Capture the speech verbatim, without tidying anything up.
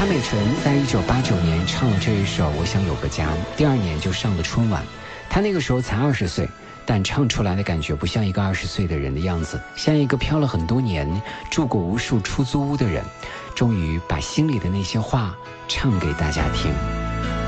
潘美辰在一九八九年唱了这一首《我想有个家》，第二年就上了春晚。她那个时候才二十岁，但唱出来的感觉不像一个二十岁的人的样子，像一个漂了很多年、住过无数出租屋的人，终于把心里的那些话唱给大家听。